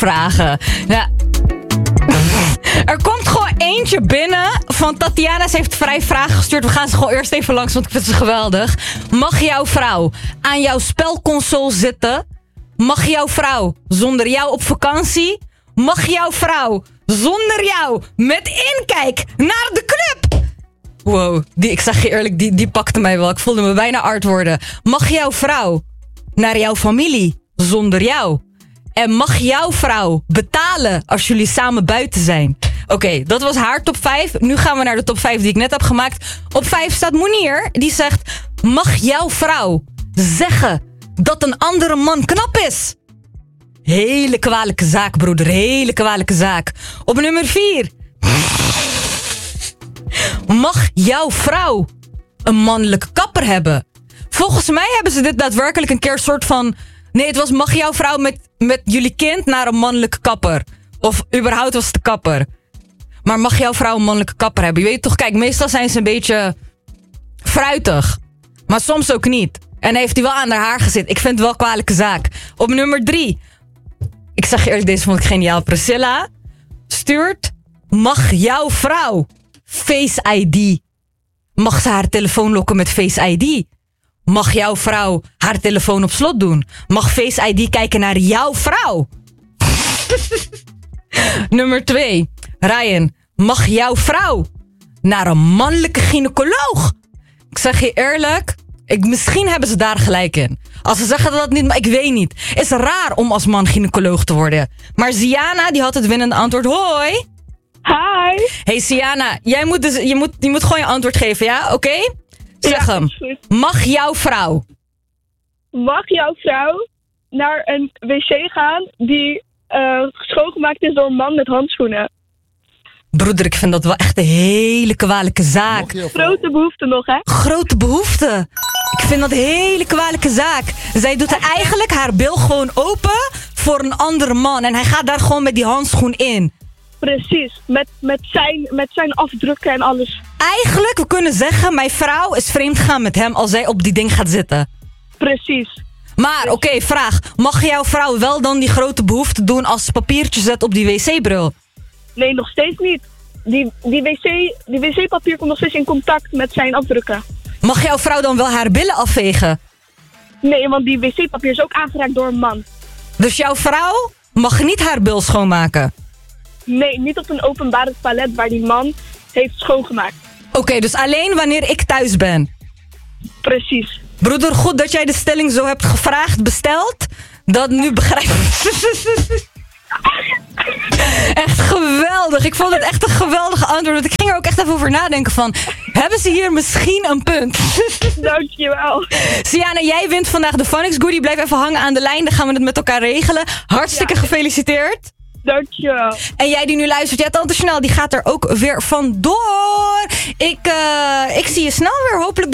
vragen. Ja. Er komt gewoon eentje binnen van Tatiana. Ze heeft 5 vragen gestuurd. We gaan ze gewoon eerst even langs, want ik vind ze geweldig. Mag jouw vrouw aan jouw spelconsole zitten? Mag jouw vrouw zonder jou op vakantie? Mag jouw vrouw zonder jou met inkijk naar de club? Wow, ik zeg je eerlijk, die pakte mij wel. Ik voelde me bijna art worden. Mag jouw vrouw naar jouw familie zonder jou? En mag jouw vrouw betalen als jullie samen buiten zijn? Oké, dat was haar top 5. Nu gaan we naar de top 5 die ik net heb gemaakt. Op 5 staat Monier. Die zegt, mag jouw vrouw zeggen dat een andere man knap is? Hele kwalijke zaak, broeder. Hele kwalijke zaak. Op nummer 4. Mag jouw vrouw een mannelijke kapper hebben? Volgens mij hebben ze dit daadwerkelijk een keer soort van... Nee, het was mag jouw vrouw met jullie kind naar een mannelijke kapper? Of überhaupt was het de kapper? Maar mag jouw vrouw een mannelijke kapper hebben? Je weet toch, kijk, meestal zijn ze een beetje fruitig. Maar soms ook niet. En heeft hij wel aan haar gezet. Ik vind het wel een kwalijke zaak. Op nummer 3. Ik zeg je eerlijk, deze vond ik geniaal. Priscilla stuurt, mag jouw vrouw Face ID? Mag ze haar telefoon lokken met Face ID? Mag jouw vrouw haar telefoon op slot doen? Mag Face ID kijken naar jouw vrouw? Nummer 2. Ryan, mag jouw vrouw naar een mannelijke gynaecoloog? Ik zeg je eerlijk, misschien hebben ze daar gelijk in. Als ze zeggen dat het niet, maar ik weet niet. Is raar om als man gynaecoloog te worden. Maar Siana, die had het winnende antwoord. Hoi. Hi. Hey Siana, jij moet dus, je moet gewoon je antwoord geven, ja? Oké? Zeg hem. Mag jouw vrouw? Mag jouw vrouw naar een wc gaan die schoongemaakt is door een man met handschoenen? Broeder, ik vind dat wel echt een hele kwalijke zaak. Grote behoefte nog, hè? Grote behoefte. Ik vind dat een hele kwalijke zaak. Zij doet eigenlijk haar bil gewoon open voor een andere man. En hij gaat daar gewoon met die handschoen in. Precies, met zijn afdrukken en alles. Eigenlijk, we kunnen zeggen, mijn vrouw is vreemd gaan met hem als zij op die ding gaat zitten. Precies. Maar, oké, vraag. Mag jouw vrouw wel dan die grote behoefte doen als ze papiertje zet op die wc-bril? Nee, nog steeds niet. Die wc-papier komt nog steeds in contact met zijn afdrukken. Mag jouw vrouw dan wel haar billen afvegen? Nee, want die wc-papier is ook aangeraakt door een man. Dus jouw vrouw mag niet haar bil schoonmaken? Nee, niet op een openbare toilet waar die man heeft schoongemaakt. Oké, dus alleen wanneer ik thuis ben? Precies. Broeder, goed dat jij de stelling zo hebt gevraagd, besteld. Dat nu begrijp ik. Echt geweldig. Ik vond het echt een geweldige antwoord. Want ik ging er ook echt even over nadenken van... Hebben ze hier misschien een punt? Dankjewel. Siana, jij wint vandaag de Phonics Goodie. Blijf even hangen aan de lijn. Dan gaan we het met elkaar regelen. Hartstikke gefeliciteerd. Dankjewel. En jij die nu luistert, ja, Tante Chanel, die gaat er ook weer vandoor. Ik zie je snel weer, hopelijk.